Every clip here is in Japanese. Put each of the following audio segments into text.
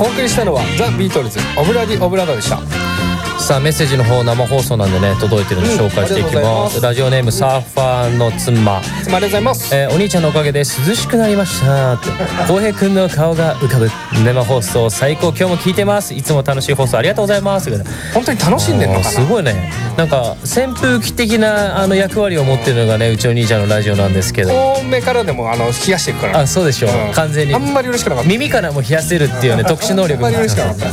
お送りしたのはザ・ビートルズオブラディ・オブラダでした。 さあメッセージの方生放送なんでね届いてるんで紹介していきます、ラジオネームサーファーの妻、 ありがとうございます。 お兄ちゃんのおかげで涼しくなりましたって浩平くんの顔が浮かぶ生放送最高、今日も聞いてます、いつも楽しい放送ありがとうございます。 本当に楽しんでるのかな。 すごいね、なんか扇風機的な役割を持ってるのがねうちの兄ちゃんのラジオなんですけど、 遠目からでも冷やしていくから。 あ、そうでしょ、完全にあんまり嬉しくなかった。 耳からも冷やせるっていうね特殊能力あんまり嬉しくなかった。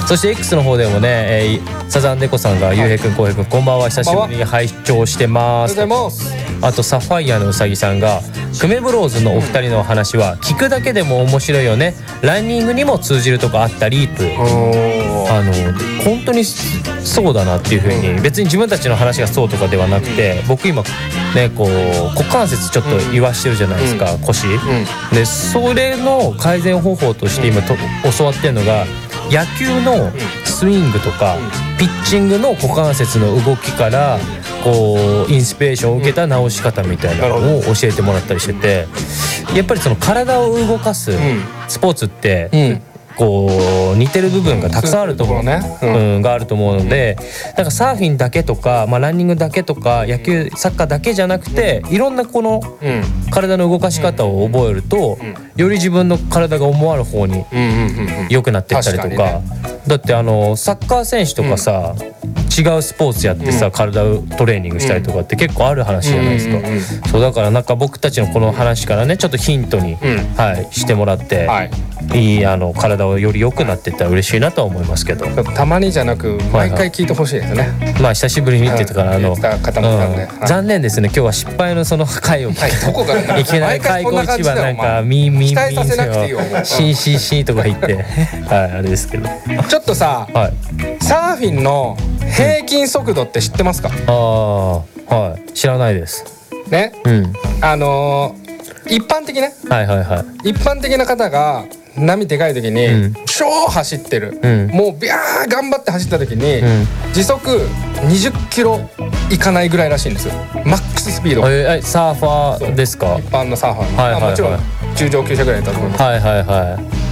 そして X の方でもね、サザンデコさんがゆうへいくんこうへいくんこんばんは、久しぶりに拝聴してます。 ありがとうございます。 あとサファイアのうさぎさんがクメブローズのお二人の話は聞くだけでも面白いよね、ランニングにも通じるとこあったりと、本当にそうだなっていう風に、別に自分たちの話がそうとかではなくて、僕今ねこう股関節ちょっと言わしてるじゃないですか、腰で、それの改善方法として今教わってるのが野球のスイングとかピッチングの股関節の動きからこうインスピレーションを受けた直し方みたいなのを教えてもらったりしてて、やっぱりその体を動かすスポーツってこう似てる部分がたくさんあると思う、があると思うので、なんかサーフィンだけとか、ランニングだけとか野球サッカーだけじゃなくて、いろんなこの体の動かし方を覚えると、より自分の体が思わぬ方に良くなってったりとか、だってサッカー選手とかさ、違うスポーツやってさ、体をトレーニングしたりとかって結構ある話じゃないですか。そうだからなんか僕たちのこの話からねちょっとヒントに、してもらって、いい体をより良くなっていったら嬉しいなとは思いますけど、 たまにじゃなく毎回聞いてほしいですね。 久しぶりにって言ったから残念ですね、今日は失敗のその回をどこからいきなり開口一番なんかミー期待させなくていいよシーシーシーとか言ってあれですけど、 ちょっとさ、サーフィンの平均速度って知ってますか？ 知らないですね。一般的ね、一般的な方が波でかい時に超走ってる、もうビャー頑張って走った時に時速20キロいかないぐらいらしいんですよ、マックススピードが。 サーファーですか？ 一般のサーファー、もちろん中上級者ぐらいだと思います。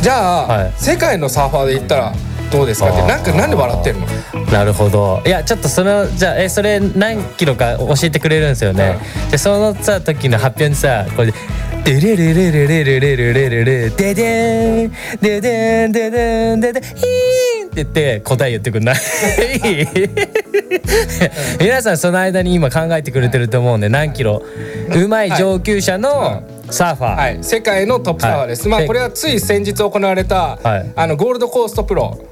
じゃあ世界のサーファーで言ったらどうですかって、なんで笑ってるの？ なるほど。いやちょっとそれじゃあそれ何キロか教えてくれるんですよね。でそのさ時の発表にさこれデレレレレレレレレレレレデデンデデンデデンデデンヒーンって言って答え言ってくんない？皆さんその間に今考えてくれてると思うんで、何キロうまい上級者のサーファー、 世界のトップサーファーです。これはつい先日行われたゴールドコーストプロ